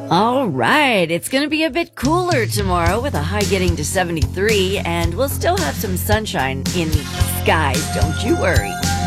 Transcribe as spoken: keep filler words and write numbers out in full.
All right, it's going to be a bit cooler tomorrow with a high getting to seventy-three, and we'll still have some sunshine in the skies, don't you worry.